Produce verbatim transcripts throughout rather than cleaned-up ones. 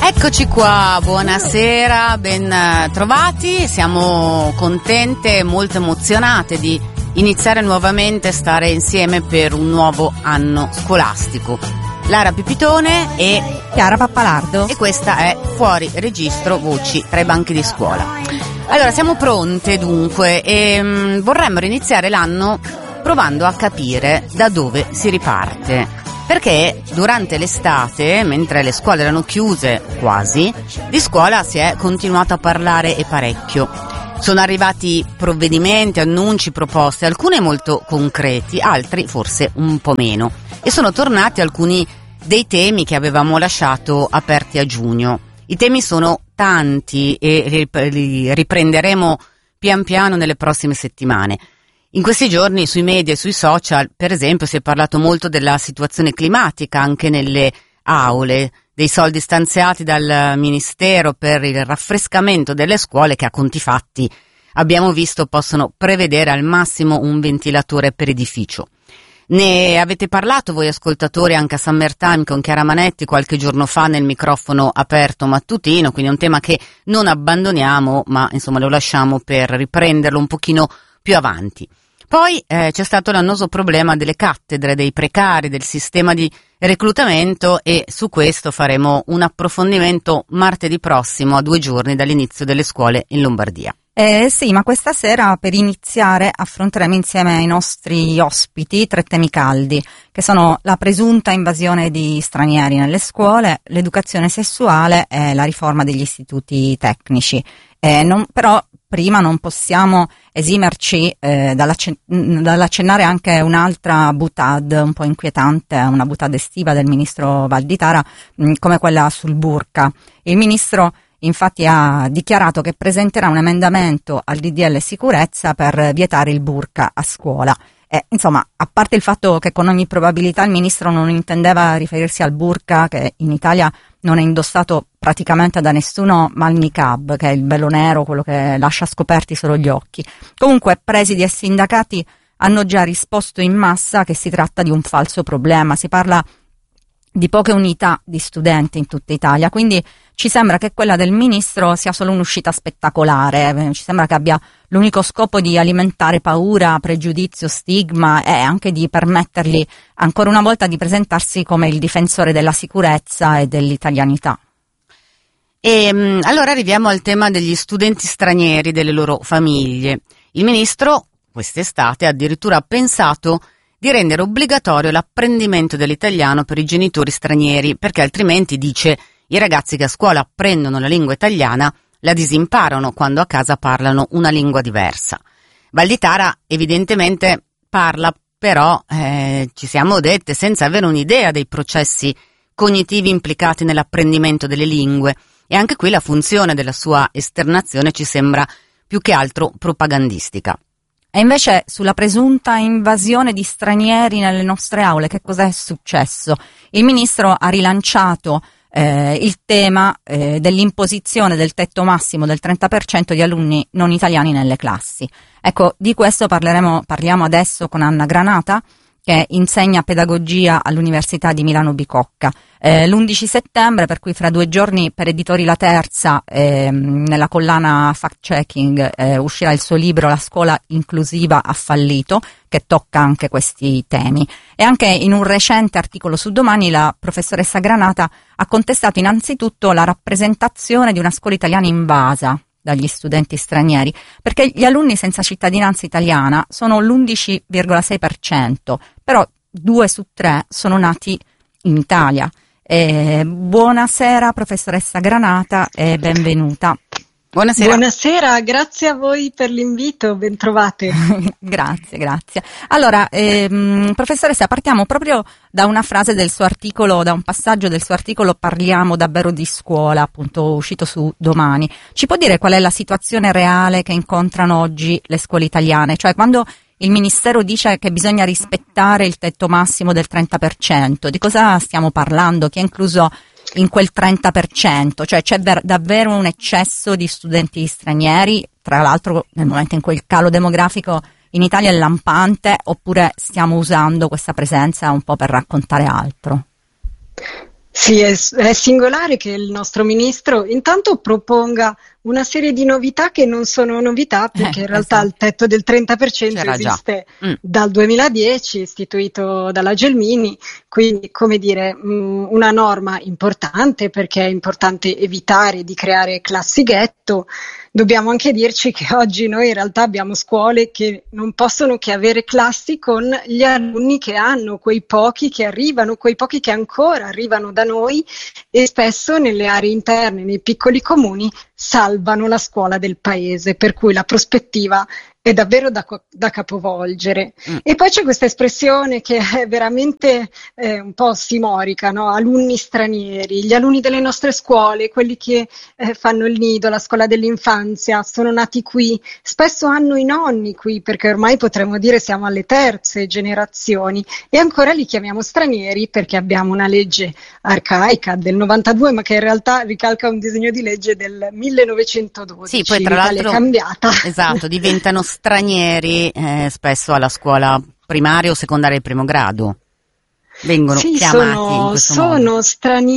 Eccoci qua, buonasera, ben trovati, siamo contente e molto emozionate di iniziare nuovamente a stare insieme per un nuovo anno scolastico. Lara Pipitone e Chiara Pappalardo, e questa è Fuori Registro, voci tra i banchi di scuola. Allora, siamo pronte dunque e mh, vorremmo iniziare l'anno provando a capire da dove si riparte. Perché durante l'estate, mentre le scuole erano chiuse quasi, di scuola si è continuato a parlare e parecchio. Sono arrivati provvedimenti, annunci, proposte, alcuni molto concreti, altri forse un po' meno. E sono tornati alcuni dei temi che avevamo lasciato aperti a giugno. I temi sono tanti e li riprenderemo pian piano nelle prossime settimane. In questi giorni sui media e sui social, per esempio, si è parlato molto della situazione climatica anche nelle aule, dei soldi stanziati dal Ministero per il raffrescamento delle scuole che a conti fatti abbiamo visto possono prevedere al massimo un ventilatore per edificio. Ne avete parlato voi ascoltatori anche a Summertime con Chiara Manetti qualche giorno fa nel microfono aperto mattutino, quindi è un tema che non abbandoniamo, ma insomma lo lasciamo per riprenderlo un pochino più avanti. Poi eh, c'è stato l'annoso problema delle cattedre, dei precari, del sistema di reclutamento e su questo faremo un approfondimento martedì prossimo a due giorni dall'inizio delle scuole in Lombardia. Eh, sì, ma questa sera per iniziare affronteremo insieme ai nostri ospiti tre temi caldi, che sono la presunta invasione di stranieri nelle scuole, l'educazione sessuale e la riforma degli istituti tecnici. Eh, non, però prima non possiamo esimerci eh, dall'accennare anche un'altra boutade un po' inquietante, una boutade estiva del ministro Valditara, mh, come quella sul burqa. Il ministro infatti ha dichiarato che presenterà un emendamento al D D L sicurezza per vietare il burqa a scuola. Eh, insomma, a parte il fatto che con ogni probabilità il ministro non intendeva riferirsi al burqa, che in Italia non è indossato praticamente da nessuno, ma al niqab, che è il velo nero, quello che lascia scoperti solo gli occhi. Comunque, presidi e sindacati hanno già risposto in massa che si tratta di un falso problema. Si parla di poche unità di studenti in tutta Italia, quindi ci sembra che quella del ministro sia solo un'uscita spettacolare, ci sembra che abbia l'unico scopo di alimentare paura, pregiudizio, stigma e anche di permettergli ancora una volta di presentarsi come il difensore della sicurezza e dell'italianità. E mh, allora arriviamo al tema degli studenti stranieri, delle loro famiglie. Il ministro quest'estate ha addirittura pensato di rendere obbligatorio l'apprendimento dell'italiano per i genitori stranieri, perché altrimenti, dice, i ragazzi che a scuola apprendono la lingua italiana la disimparano quando a casa parlano una lingua diversa. Valditara evidentemente parla, però eh, ci siamo dette senza avere un'idea dei processi cognitivi implicati nell'apprendimento delle lingue, e anche qui la funzione della sua esternazione ci sembra più che altro propagandistica. E invece sulla presunta invasione di stranieri nelle nostre aule, che cosa è successo? Il ministro ha rilanciato eh, il tema eh, dell'imposizione del tetto massimo del trenta per cento di alunni non italiani nelle classi. Ecco, di questo parleremo, parliamo adesso con Anna Granata, che insegna pedagogia all'Università di Milano Bicocca. Eh, l'undici settembre, per cui fra due giorni per Editori La Terza, eh, nella collana Fact Checking, eh, uscirà il suo libro La scuola inclusiva ha fallito, che tocca anche questi temi. E anche in un recente articolo su Domani la professoressa Granata ha contestato innanzitutto la rappresentazione di una scuola italiana invasa dagli studenti stranieri, perché gli alunni senza cittadinanza italiana sono l'undici virgola sei per cento, però due su tre sono nati in Italia. Eh, buonasera professoressa Granata e benvenuta. Buonasera. Buonasera, grazie a voi per l'invito, bentrovate. Grazie, grazie. Allora, ehm, professoressa, partiamo proprio da una frase del suo articolo, da un passaggio del suo articolo Parliamo davvero di scuola, appunto uscito su Domani. Ci può dire qual è la situazione reale che incontrano oggi le scuole italiane? Cioè, quando il Ministero dice che bisogna rispettare il tetto massimo del trenta per cento, di cosa stiamo parlando? Chi è incluso in quel trenta per cento? Cioè c'è ver- davvero un eccesso di studenti stranieri, tra l'altro nel momento in cui il calo demografico in Italia è lampante, oppure stiamo usando questa presenza un po' per raccontare altro? Sì, è, è singolare che il nostro ministro intanto proponga una serie di novità che non sono novità, perché Eh, in realtà esatto. il tetto del trenta per cento C'era già. esiste Mm. dal duemiladieci, istituito dalla Gelmini, quindi come dire mh, una norma importante, perché è importante evitare di creare classi ghetto. Dobbiamo anche dirci che oggi noi in realtà abbiamo scuole che non possono che avere classi con gli alunni che hanno, quei pochi che arrivano, quei pochi che ancora arrivano da noi, e spesso nelle aree interne, nei piccoli comuni, salvano la scuola del paese, per cui la prospettiva è davvero da, da capovolgere. Mm. E poi c'è questa espressione che è veramente eh, un po' ossimorica, no? Alunni stranieri, gli alunni delle nostre scuole, quelli che eh, fanno il nido, la scuola dell'infanzia, sono nati qui, spesso hanno i nonni qui, perché ormai potremmo dire siamo alle terze generazioni, e ancora li chiamiamo stranieri perché abbiamo una legge arcaica del novantadue, ma che in realtà ricalca un disegno di legge del millenovecentododici. Sì, poi tra L'Italia l'altro è cambiata. esatto, diventano stranieri eh, spesso alla scuola primaria o secondaria di primo grado. Vengono Sì, chiamati in sono, questo sono modo.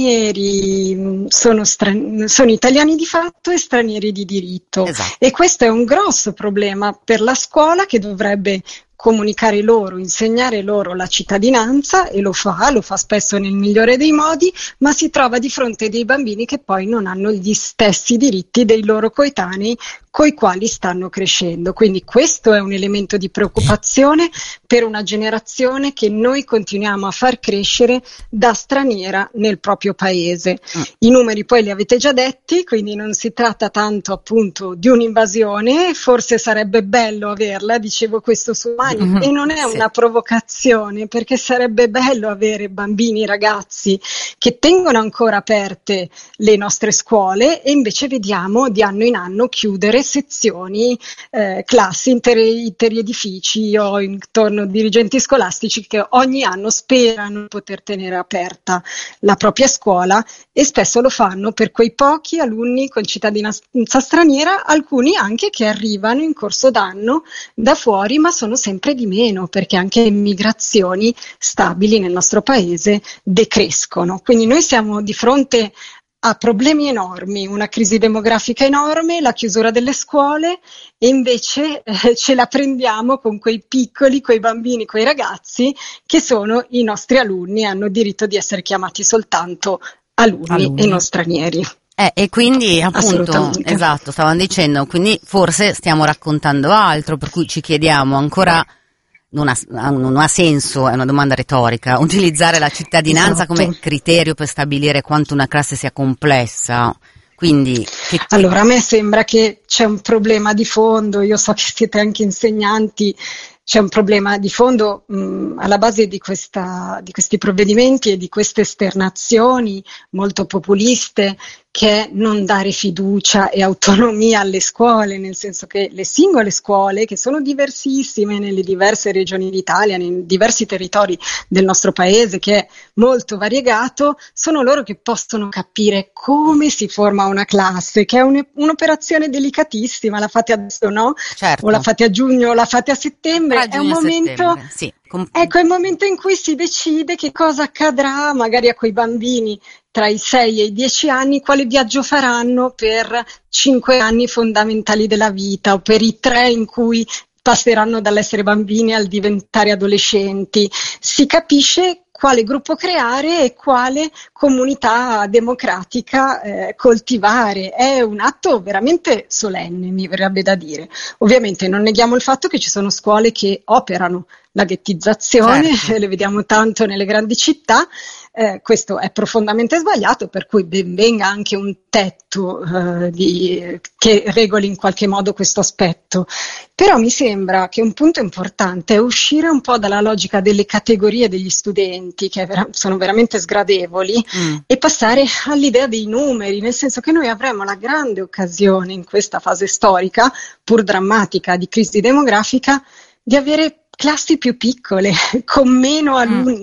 stranieri, sono, stra- sono italiani di fatto e stranieri di diritto. Esatto. E questo è un grosso problema per la scuola, che dovrebbe comunicare loro, insegnare loro la cittadinanza, e lo fa, lo fa spesso nel migliore dei modi, ma si trova di fronte a dei bambini che poi non hanno gli stessi diritti dei loro coetanei coi quali stanno crescendo. Quindi questo è un elemento di preoccupazione per una generazione che noi continuiamo a far crescere da straniera nel proprio paese. Mm. I numeri poi li avete già detti, quindi non si tratta tanto appunto di un'invasione, forse sarebbe bello averla, dicevo questo su Mani, Mm-hmm. e non è Sì. una provocazione, perché sarebbe bello avere bambini, ragazzi che tengono ancora aperte le nostre scuole, e invece vediamo di anno in anno chiudere sezioni, eh, classi, interi, interi edifici. Io ho intorno dirigenti scolastici che ogni anno sperano di poter tenere aperta la propria scuola, e spesso lo fanno per quei pochi alunni con cittadinanza straniera, alcuni anche che arrivano in corso d'anno da fuori, ma sono sempre di meno, perché anche le migrazioni stabili nel nostro paese decrescono. Quindi noi siamo di fronte a problemi enormi, una crisi demografica enorme, la chiusura delle scuole, e invece eh, ce la prendiamo con quei piccoli, quei bambini, quei ragazzi che sono i nostri alunni e hanno diritto di essere chiamati soltanto alunni, Alunni. e non stranieri. Eh, e quindi appunto, Assolutamente. esatto, stavano dicendo, quindi forse stiamo raccontando altro, per cui ci chiediamo ancora, non ha, non ha senso, è una domanda retorica, utilizzare la cittadinanza Esatto. come criterio per stabilire quanto una classe sia complessa. Quindi, che, Allora, a me sembra che c'è un problema di fondo, io so che siete anche insegnanti, c'è un problema di fondo mh, alla base di, questa, di questi provvedimenti e di queste esternazioni molto populiste, che è non dare fiducia e autonomia alle scuole, nel senso che le singole scuole, che sono diversissime nelle diverse regioni d'Italia, nei diversi territori del nostro paese, che è molto variegato, sono loro che possono capire come si forma una classe, che è un, un'operazione delicatissima. La fate adesso, no? certo, O la fate a giugno o la fate a settembre. tra È un giugno e momento... settembre, sì, com- Ecco, è il momento in cui si decide che cosa accadrà magari a quei bambini tra i sei e i dieci anni, quale viaggio faranno per cinque anni fondamentali della vita, o per i tre in cui passeranno dall'essere bambini al diventare adolescenti. Si capisce quale gruppo creare e quale comunità democratica eh, coltivare. È un atto veramente solenne, mi verrebbe da dire. Ovviamente non neghiamo il fatto che ci sono scuole che operano la ghettizzazione, Certo. le vediamo tanto nelle grandi città. Eh, questo è profondamente sbagliato, per cui ben venga anche un tetto eh, di, che regoli in qualche modo questo aspetto. Però mi sembra che un punto importante è uscire un po' dalla logica delle categorie degli studenti, che vera- sono veramente sgradevoli, mm. e passare all'idea dei numeri, nel senso che noi avremo la grande occasione in questa fase storica, pur drammatica, di crisi demografica, di avere classi più piccole, con meno alunni,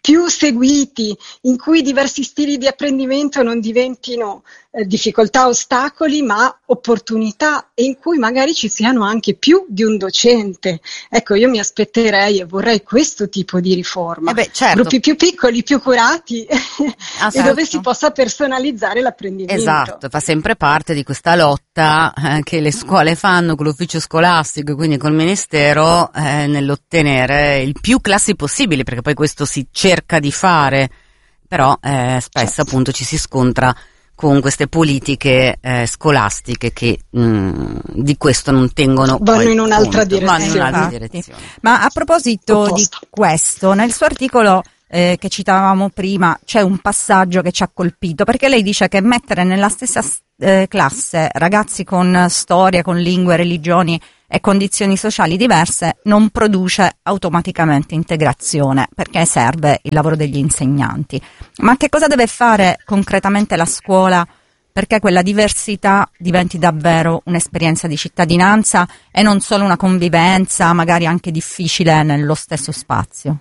più seguiti, in cui diversi stili di apprendimento non diventino eh, difficoltà, ostacoli, ma opportunità, e in cui magari ci siano anche più di un docente. Ecco, io mi aspetterei e vorrei questo tipo di riforma. Eh beh, certo. Gruppi più piccoli, più curati Ah, e certo. dove si possa personalizzare l'apprendimento. Esatto, fa sempre parte di questa lotta eh, che le scuole fanno con l'ufficio scolastico e quindi col ministero eh, nell'ottenere il più classi possibili, perché poi questo si cerca di fare, però eh, spesso Certo. appunto ci si scontra con queste politiche eh, scolastiche che mh, di questo non tengono Vanno poi in un'altra conto, vanno in direzione. un'altra Infatti. direzione. Ma a proposito Opposta. di questo, nel suo articolo eh, che citavamo prima c'è un passaggio che ci ha colpito, perché lei dice che mettere nella stessa eh, classe ragazzi con storia, con lingue, religioni e condizioni sociali diverse non produce automaticamente integrazione, perché serve il lavoro degli insegnanti. Ma che cosa deve fare concretamente la scuola perché quella diversità diventi davvero un'esperienza di cittadinanza e non solo una convivenza magari anche difficile nello stesso spazio?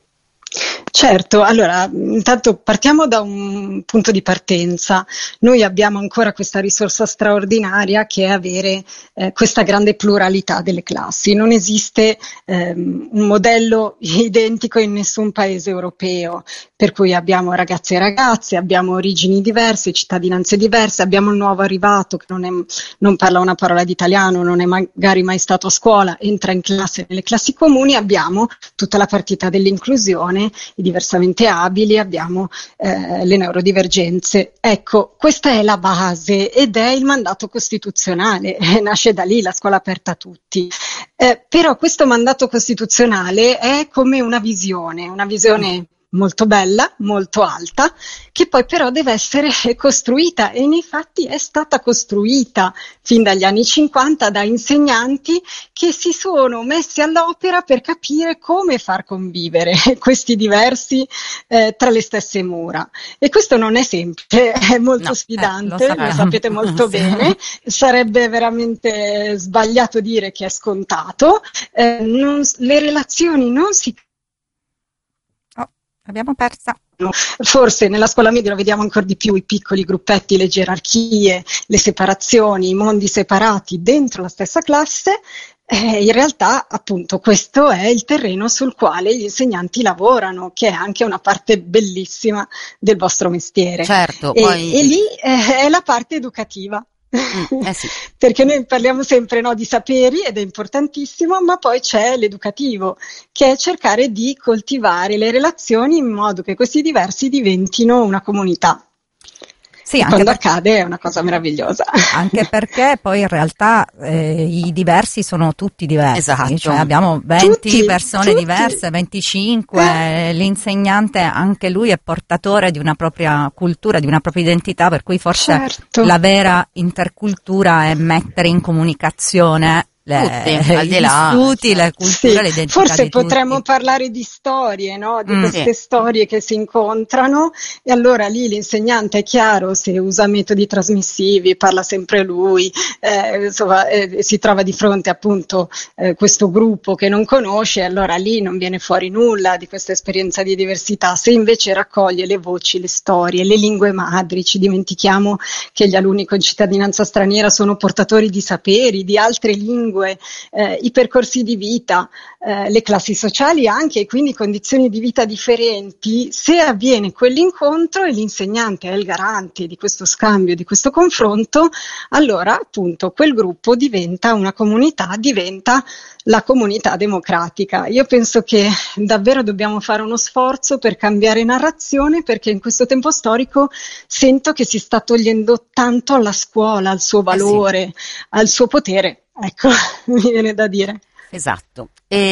Certo, allora intanto partiamo da un punto di partenza. Noi abbiamo ancora questa risorsa straordinaria che è avere eh, questa grande pluralità delle classi. Non esiste ehm, un modello identico in nessun paese europeo, per cui abbiamo ragazzi e ragazze, abbiamo origini diverse, cittadinanze diverse, abbiamo il nuovo arrivato che non, è, non parla una parola di italiano, non è magari mai stato a scuola, entra in classe nelle classi comuni, abbiamo tutta la partita dell'inclusione, i diversamente abili, abbiamo eh, le neurodivergenze. Ecco, questa è la base ed è il mandato costituzionale, eh, nasce da lì la scuola aperta a tutti. Eh, però questo mandato costituzionale è come una visione, una visione molto bella, molto alta, che poi però deve essere costruita, e infatti è stata costruita fin dagli anni cinquanta da insegnanti che si sono messi all'opera per capire come far convivere questi diversi eh, tra le stesse mura. E questo non è semplice, è molto No, sfidante, eh, lo lo sapete molto Sì. bene, sarebbe veramente sbagliato dire che è scontato. Eh, non, le relazioni non si Abbiamo persa. Forse nella scuola media lo vediamo ancora di più, i piccoli gruppetti, le gerarchie, le separazioni, i mondi separati dentro la stessa classe. Eh, in realtà, appunto, questo è il terreno sul quale gli insegnanti lavorano, che è anche una parte bellissima del vostro mestiere. Certo, e, poi... e lì eh, è la parte educativa. Mm, eh sì. Perché noi parliamo sempre, no, di saperi, ed è importantissimo, ma poi c'è l'educativo, che è cercare di coltivare le relazioni in modo che questi diversi diventino una comunità. Sì, E anche quando perché, accade è una cosa meravigliosa. anche perché poi in realtà eh, i diversi sono tutti diversi, Esatto. cioè abbiamo venti Tutti, persone tutti. diverse, venticinque, eh. L'insegnante anche lui è portatore di una propria cultura, di una propria identità, per cui forse Certo. la vera intercultura è mettere in comunicazione le, Tutti, al di gli là, studi, certo. le culture, Sì, le identità forse di potremmo tutti. parlare di storie, no? Di Mm. queste Sì. storie che si incontrano, e allora lì l'insegnante, è chiaro, se usa metodi trasmissivi, parla sempre lui, eh, insomma, eh, si trova di fronte appunto eh, questo gruppo che non conosce, allora lì non viene fuori nulla di questa esperienza di diversità. Se invece raccoglie le voci, le storie, le lingue madri, ci dimentichiamo che gli alunni con cittadinanza straniera sono portatori di saperi, di altre lingue, eh, i percorsi di vita, eh, le classi sociali anche, e quindi condizioni di vita differenti. Se avviene quell'incontro e l'insegnante è il garante di questo scambio, di questo confronto, allora appunto quel gruppo diventa una comunità, diventa la comunità democratica. Io penso che davvero dobbiamo fare uno sforzo per cambiare narrazione, perché in questo tempo storico sento che si sta togliendo tanto alla scuola, al suo valore, Eh sì. al suo potere. Ecco, mi viene da dire. Esatto.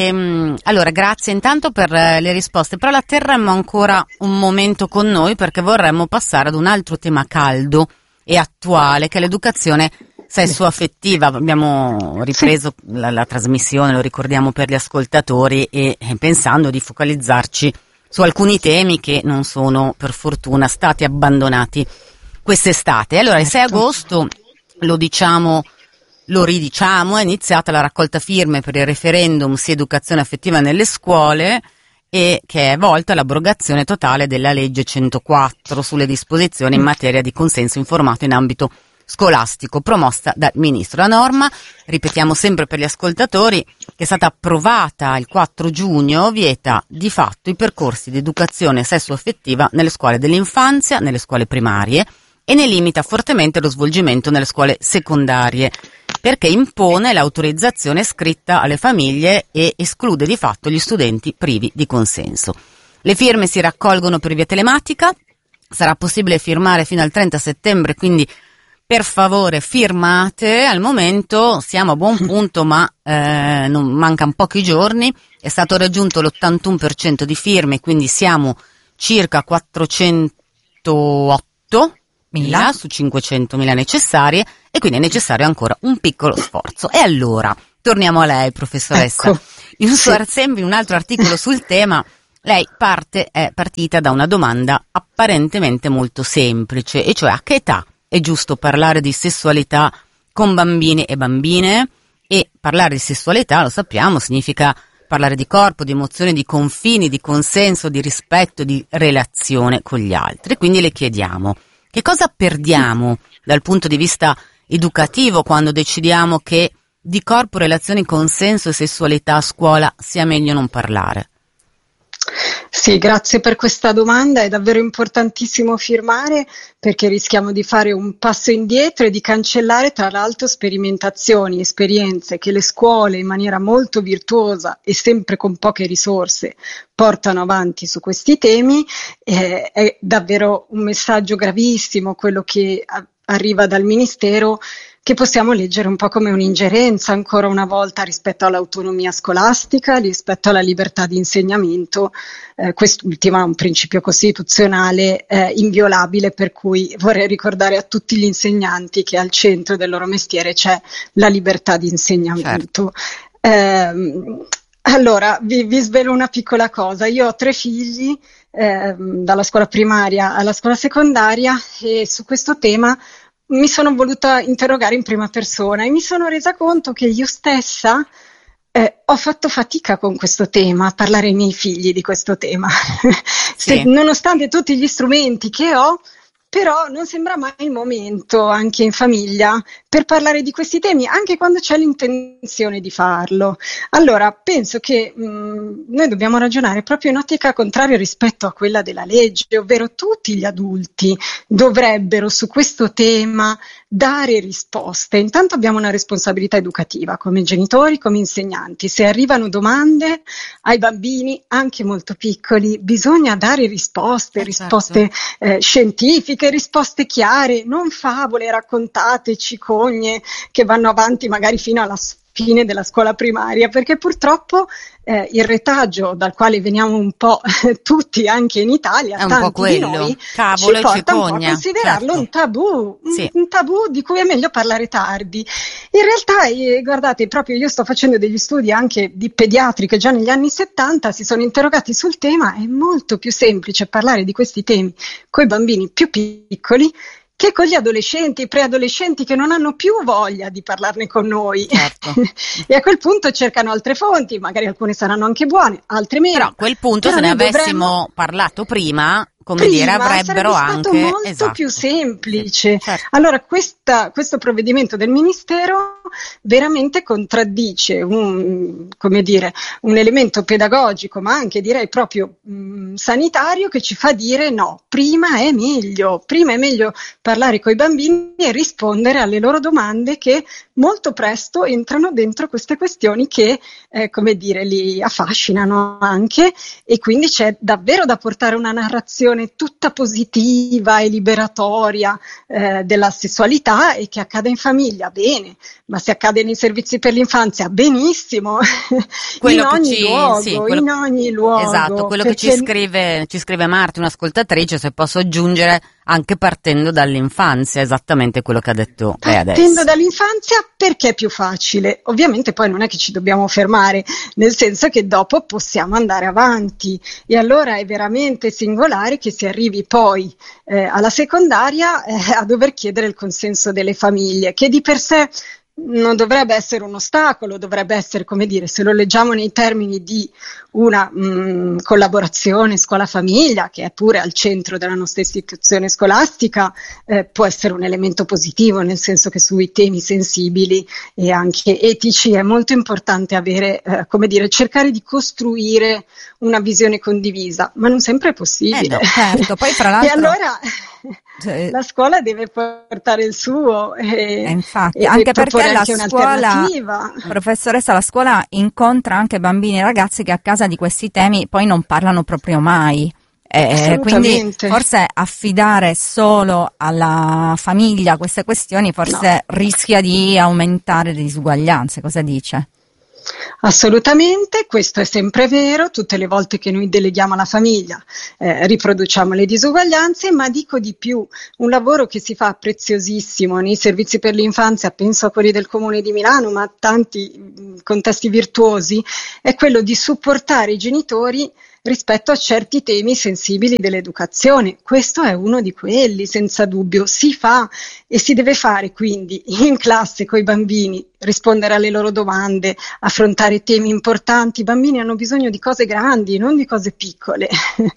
E, allora, grazie intanto per le risposte, però la terremmo ancora un momento con noi perché vorremmo passare ad un altro tema caldo e attuale, che è l'educazione sessuaffettiva. Abbiamo ripreso la, la trasmissione, lo ricordiamo per gli ascoltatori, e, e pensando di focalizzarci su alcuni temi che non sono per fortuna stati abbandonati quest'estate. Allora, il sei agosto, lo diciamo, lo ridiciamo, è iniziata la raccolta firme per il referendum su educazione affettiva nelle scuole, e che è volto all'abrogazione totale della legge centoquattro sulle disposizioni in materia di consenso informato in ambito scolastico, promossa dal Ministro. La norma, ripetiamo sempre per gli ascoltatori, che è stata approvata il quattro giugno, vieta di fatto i percorsi di educazione sessuo-affettiva nelle scuole dell'infanzia, nelle scuole primarie, e ne limita fortemente lo svolgimento nelle scuole secondarie, perché impone l'autorizzazione scritta alle famiglie e esclude di fatto gli studenti privi di consenso. Le firme si raccolgono per via telematica, sarà possibile firmare fino al trenta settembre, quindi per favore firmate. Al momento siamo a buon punto, ma eh, non mancano pochi giorni, è stato raggiunto l'ottantuno per cento di firme, quindi siamo circa quattrocentootto mila su cinquecentomila necessarie, e quindi è necessario ancora un piccolo sforzo. E allora, torniamo a lei, professoressa. Ecco, in, un suo, sì. sempre in un altro articolo sul tema, lei parte, è partita da una domanda apparentemente molto semplice, e cioè a che età è giusto parlare di sessualità con bambini e bambine? E parlare di sessualità, lo sappiamo, significa parlare di corpo, di emozioni, di confini, di consenso, di rispetto, di relazione con gli altri. Quindi le chiediamo, che cosa perdiamo dal punto di vista educativo quando decidiamo che di corpo, relazioni, consenso e sessualità a scuola sia meglio non parlare? Sì, grazie per questa domanda, è davvero importantissimo firmare, perché rischiamo di fare un passo indietro e di cancellare tra l'altro sperimentazioni, esperienze che le scuole in maniera molto virtuosa e sempre con poche risorse portano avanti su questi temi. Eh, è davvero un messaggio gravissimo quello che a- arriva dal Ministero, che possiamo leggere un po' come un'ingerenza ancora una volta rispetto all'autonomia scolastica, rispetto alla libertà di insegnamento, eh, quest'ultima è un principio costituzionale eh, inviolabile, per cui vorrei ricordare a tutti gli insegnanti che al centro del loro mestiere c'è la libertà di insegnamento. Certo. Eh, allora, vi, vi svelo una piccola cosa, io ho tre figli, eh, dalla scuola primaria alla scuola secondaria, e su questo tema mi sono voluta interrogare in prima persona e mi sono resa conto che io stessa eh, ho fatto fatica con questo tema, a parlare ai miei figli di questo tema. Sì. Se, nonostante tutti gli strumenti che ho, però non sembra mai il momento, anche in famiglia, per parlare di questi temi, anche quando c'è l'intenzione di farlo. Allora, penso che mh, noi dobbiamo ragionare proprio in ottica contraria rispetto a quella della legge, ovvero tutti gli adulti dovrebbero su questo tema dare risposte. Intanto abbiamo una responsabilità educativa come genitori, come insegnanti. Se arrivano domande ai bambini, anche molto piccoli, bisogna dare risposte, eh risposte certo. eh, scientifiche, risposte chiare, non favole raccontate, cicogne che vanno avanti magari fino alla fine della scuola primaria, perché purtroppo eh, il retaggio dal quale veniamo un po' tutti anche in Italia, è un tanti po' quello. di noi, Cavolo ci e porta un po' a cicogna, considerarlo certo. un tabù, un, Sì. un tabù di cui è meglio parlare tardi. In realtà, eh, guardate, proprio io sto facendo degli studi anche di pediatri che già negli anni settanta si sono interrogati sul tema. È molto più semplice parlare di questi temi con i bambini più piccoli che con gli adolescenti, i preadolescenti che non hanno più voglia di parlarne con noi. Certo. E a quel punto cercano altre fonti, magari alcune saranno anche buone, altre meno. Però a quel punto, Però se ne noi avessimo dovremmo... parlato prima, come Prima dire, avrebbero sarebbe anche... stato molto esatto. più semplice. Certo. Allora questa, questo provvedimento del Ministero veramente contraddice un, come dire, un elemento pedagogico, ma anche direi proprio mh, sanitario, che ci fa dire no, prima è meglio, prima è meglio parlare con i bambini e rispondere alle loro domande, che molto presto entrano dentro queste questioni che, eh, come dire, li affascinano anche, e quindi c'è davvero da portare una narrazione tutta positiva e liberatoria eh, della sessualità, e che accada in famiglia, bene, ma se accade nei servizi per l'infanzia, benissimo, in ogni ci, luogo, sì, quello, in ogni luogo. Esatto, quello che ci scrive, ci scrive Marti, un'ascoltatrice, se posso aggiungere, anche partendo dall'infanzia, esattamente quello che ha detto lei adesso. Partendo dall'infanzia, perché è più facile. Ovviamente poi non è che ci dobbiamo fermare, nel senso che dopo possiamo andare avanti, e allora è veramente singolare che si arrivi poi eh, alla secondaria eh, a dover chiedere il consenso delle famiglie, che di per sé non dovrebbe essere un ostacolo, dovrebbe essere, come dire, se lo leggiamo nei termini di una mh, collaborazione scuola-famiglia, che è pure al centro della nostra istituzione scolastica, eh, può essere un elemento positivo, nel senso che sui temi sensibili e anche etici è molto importante avere, eh, come dire, cercare di costruire una visione condivisa, ma non sempre è possibile. Eh no, certo. Poi fra l'altro... E allora... Cioè, la scuola deve portare il suo e, eh, infatti, e, anche e perché la anche scuola, professoressa, la scuola incontra anche bambini e ragazzi che a casa di questi temi poi non parlano proprio mai. Eh, quindi forse affidare solo alla famiglia queste questioni forse no. rischia di aumentare le disuguaglianze. Cosa dice? Assolutamente, questo è sempre vero, tutte le volte che noi deleghiamo alla famiglia eh, riproduciamo le disuguaglianze, ma dico di più, un lavoro che si fa preziosissimo nei servizi per l'infanzia, penso a quelli del Comune di Milano, ma a tanti mh, contesti virtuosi, è quello di supportare i genitori rispetto a certi temi sensibili dell'educazione. Questo è uno di quelli, senza dubbio, si fa e si deve fare quindi in classe con i bambini, rispondere alle loro domande, affrontare temi importanti. I bambini hanno bisogno di cose grandi, non di cose piccole,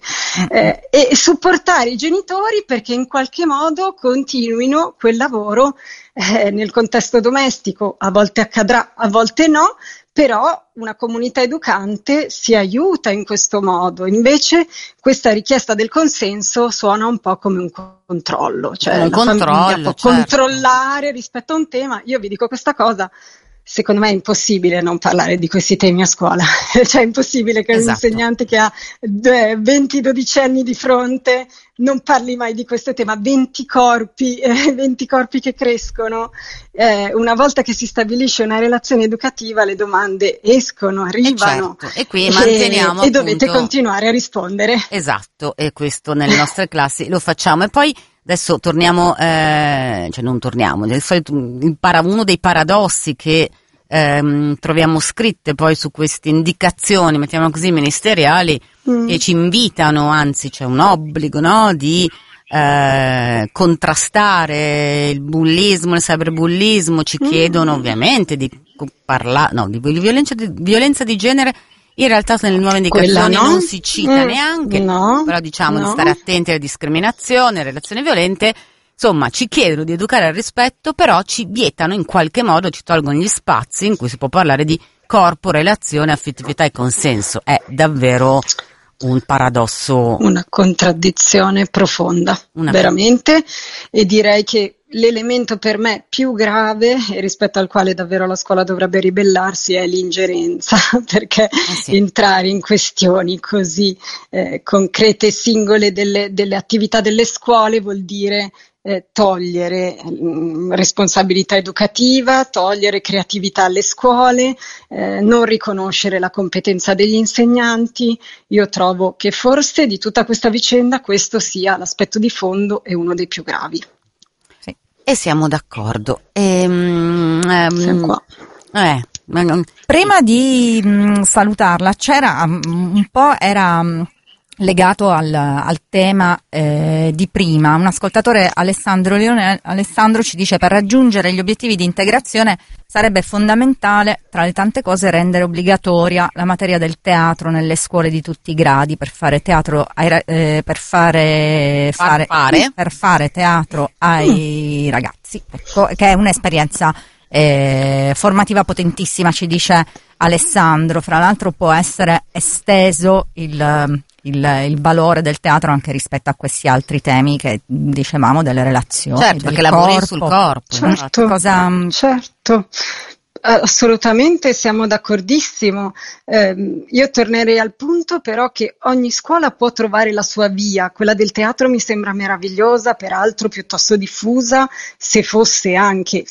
eh, e supportare i genitori perché in qualche modo continuino quel lavoro eh, nel contesto domestico. A volte accadrà, a volte no, però una comunità educante si aiuta in questo modo. Invece questa richiesta del consenso suona un po' come un controllo, cioè un la controllo, famiglia può certo. controllare rispetto a un tema. Io vi dico questa cosa, secondo me è impossibile non parlare di questi temi a scuola, cioè è impossibile che esatto. un insegnante che ha venti dodici anni di fronte non parli mai di questo tema. venti corpi, eh, venti corpi che crescono, eh, una volta che si stabilisce una relazione educativa le domande escono, arrivano, e, certo. e qui manteniamo e, e dovete appunto... continuare a rispondere. Esatto, e questo nelle nostre classi lo facciamo. E poi adesso torniamo, eh, cioè non torniamo, del solito il para, uno dei paradossi che ehm, troviamo scritte poi su queste indicazioni, mettiamo così, ministeriali, mm. che ci invitano, anzi c'è un obbligo, no, di eh, contrastare il bullismo, il cyberbullismo, ci mm. chiedono ovviamente di parlare, no, di violenza di, violenza di genere. In realtà nelle nuove indicazioni no. non si cita mm, neanche, no, però diciamo no. di stare attenti alle discriminazioni, alle relazioni violente, insomma ci chiedono di educare al rispetto, però ci vietano in qualche modo, ci tolgono gli spazi in cui si può parlare di corpo, relazione, affettività e consenso. È davvero un paradosso. Una contraddizione profonda, Una... veramente, e direi che l'elemento per me più grave e rispetto al quale davvero la scuola dovrebbe ribellarsi è l'ingerenza, perché eh sì. entrare in questioni così eh, concrete e singole delle, delle attività delle scuole vuol dire eh, togliere mh, responsabilità educativa, togliere creatività alle scuole, eh, non riconoscere la competenza degli insegnanti. Io trovo che forse di tutta questa vicenda questo sia l'aspetto di fondo e uno dei più gravi. E siamo d'accordo. Ehm, ehm, qua. Eh, Prima di mh, salutarla, c'era um, un po' era um, legato al, al tema eh, di prima. Un ascoltatore, Alessandro Leone, Alessandro ci dice: per raggiungere gli obiettivi di integrazione sarebbe fondamentale, tra le tante cose, rendere obbligatoria la materia del teatro nelle scuole di tutti i gradi, per fare teatro ai, eh, per fare, fare, fare. per fare teatro ai ragazzi, ecco, che è un'esperienza eh, formativa potentissima, ci dice Alessandro. Fra l'altro può essere esteso il Il, il valore del teatro anche rispetto a questi altri temi che dicevamo, delle relazioni, certo, perché lavori sul corpo. Certo, cosa... certo. Assolutamente, siamo d'accordissimo. Eh, io tornerei al punto però che ogni scuola può trovare la sua via. Quella del teatro mi sembra meravigliosa, peraltro piuttosto diffusa, se fosse anche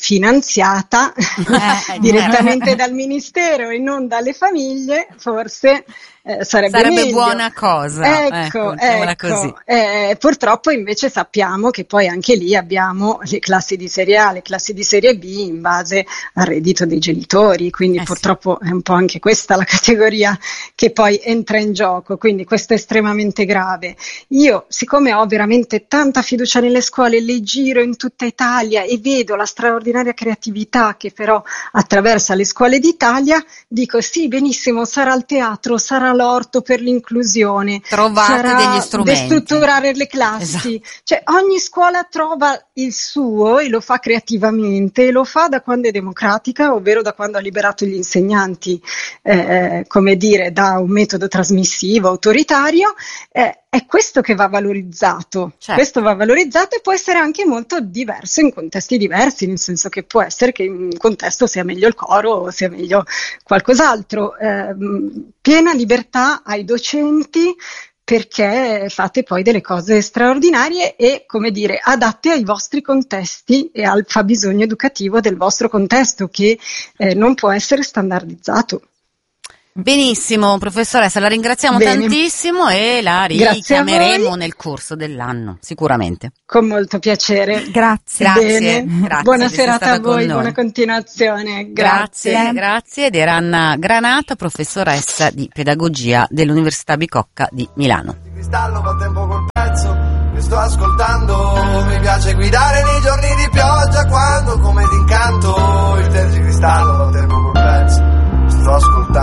finanziata eh, direttamente dal Ministero e non dalle famiglie, forse eh, sarebbe, sarebbe meglio. buona cosa. Ecco, ecco, ecco. Eh, purtroppo invece sappiamo che poi anche lì abbiamo le classi di serie A, le classi di serie B in base al reddito dei genitori, quindi eh purtroppo sì. È un po' anche questa la categoria che poi entra in gioco, quindi questo è estremamente grave. Io, siccome ho veramente tanta fiducia nelle scuole, le giro in tutta Italia e vedo la straordinaria creatività che però attraversa le scuole d'Italia, dico sì, benissimo, sarà il teatro, sarà l'orto per l'inclusione, trovate sarà degli strumenti, destrutturare le classi, esatto. Cioè ogni scuola trova il suo e lo fa creativamente, e lo fa da quando è democratica, ovvero da quando ha liberato gli insegnanti, eh, come dire, da un metodo trasmissivo, autoritario. eh, È questo che va valorizzato, certo. Questo va valorizzato e può essere anche molto diverso in contesti diversi, nel senso che può essere che in un contesto sia meglio il coro o sia meglio qualcos'altro. Eh, piena libertà ai docenti, perché fate poi delle cose straordinarie e, come dire, adatte ai vostri contesti e al fabbisogno educativo del vostro contesto, che eh, non può essere standardizzato. Benissimo, professoressa, la ringraziamo Bene. tantissimo e la richiameremo nel corso dell'anno, sicuramente. Con molto piacere. Grazie. Grazie. grazie buona serata a voi, buona continuazione. Grazie. Grazie, grazie. Ed era Anna Granato, professoressa di pedagogia dell'Università Bicocca di Milano. Di cristallo fa tempo col pezzo, mi sto ascoltando, mi piace guidare nei giorni di pioggia, quando come d'incanto il tergicristallo fa tempo col pezzo, sto ascoltando.